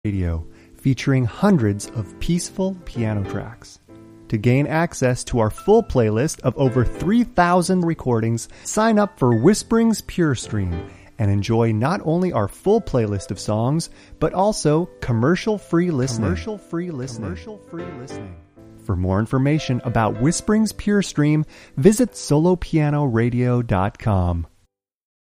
Radio, featuring hundreds of peaceful piano tracks. To gain access to our full playlist of over 3,000 recordings, sign up for Whispering's Pure Stream and enjoy not only our full playlist of songs, but also commercial-free listening. For more information about Whispering's Pure Stream, visit solopianoradio.com.